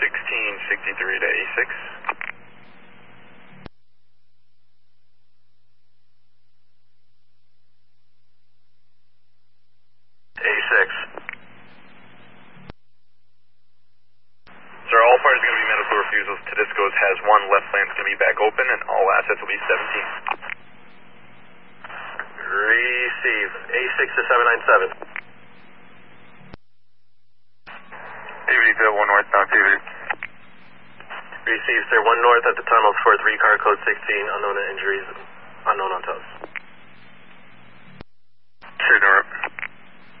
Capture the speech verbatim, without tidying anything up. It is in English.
sixteen sixty-three to A six. A six. Sir, all fires are going to be medical refusals. Tedisco's has one, left lane's going to be back open, and all assets will be seventeen. Receive. A six to seven nine seven. Activity to one north, now activity. Receive, sir. one north at the tunnels for three car code sixteen, unknown injuries, unknown on toes. Sure, North.